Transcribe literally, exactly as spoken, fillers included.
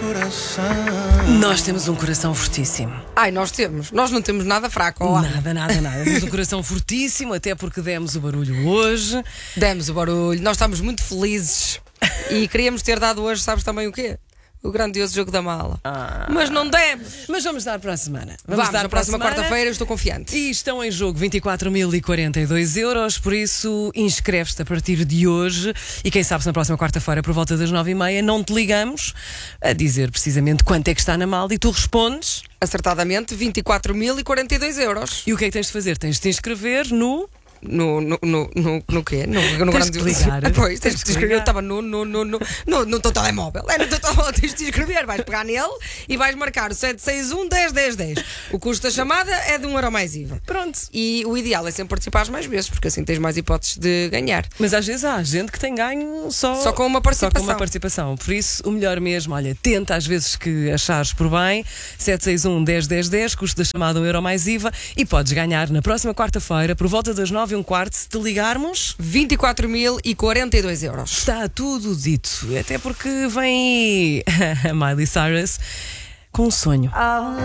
Nós temos um coração fortíssimo. Ai, nós temos. Nós não temos nada fraco. Olá. Nada, nada, nada. Temos um coração fortíssimo, até porque demos o barulho hoje. Demos o barulho. Nós estamos muito felizes. E queríamos ter dado hoje, sabes também o quê? O grandioso jogo da mala. Ah. Mas não demos. Mas vamos dar para a semana. Vamos, dar na para a próxima semana. quarta-feira, estou confiante. E estão em jogo vinte e quatro mil e quarenta e dois euros, por isso inscreve-te a partir de hoje. E quem sabe se na próxima quarta-feira, por volta das nove e meia, não te ligamos a dizer precisamente quanto é que está na malda e tu respondes. Acertadamente, vinte e quatro mil e quarenta e dois euros. E o que é que tens de fazer? Tens de te inscrever no... No, no, no, no, no quê? No, no Tens grande... de ligar. Pois, tens Tens de de escrever. ligar. Eu estava no, no, no, no, no, no teu telemóvel. É no teu telemóvel, tens de escrever. Vais pegar nele e vais marcar o sete seis um, dez, dez, dez. O custo da chamada é de um euro mais I V A. Pronto. E o ideal é sempre participares mais vezes, porque assim tens mais hipóteses de ganhar. Mas às vezes há gente que tem ganho só, Só com uma só participação. com uma participação. Por isso, o melhor mesmo, olha, tenta às vezes que achares por bem. Sete seis um, dez, dez, dez, custo da chamada um euro mais I V A. E podes ganhar na próxima quarta-feira, por volta das nove e um quarto, se te ligarmos. vinte e quatro mil e quarenta e dois euros. Está tudo dito. Até porque vem aí a Miley Cyrus com um sonho.